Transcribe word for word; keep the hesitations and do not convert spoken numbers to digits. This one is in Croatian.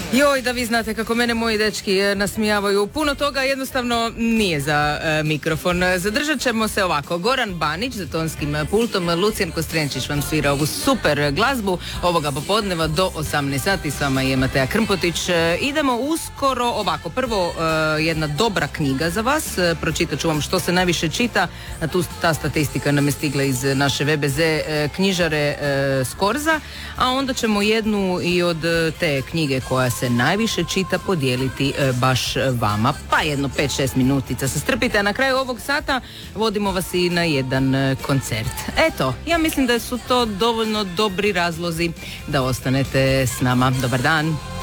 Joj, da vi znate kako mene moji dečki nasmijavaju. Puno toga jednostavno nije za e, mikrofon. Zadržat ćemo se ovako. Goran Banić za tonskim pultom, Lucijan Kostrenčić vam svira ovu super glazbu ovoga popodneva do osamnaest sati. S vama je Mateja Krmpotić. E, idemo uskoro ovako. Prvo, e, jedna dobra knjiga za vas. E, pročitat ću vam što se najviše čita. A tu ta statistika nam je stigla iz naše ve be ze e, knjižare e, Skorza. A onda ćemo jednu i od te knjige koja se najviše čita podijeliti e, baš vama. Pa jedno pet šest minutica se strpite, a na kraju ovog sata vodimo vas i na jedan e, koncert. Eto, ja mislim da su to dovoljno dobri razlozi da ostanete s nama. Dobar dan.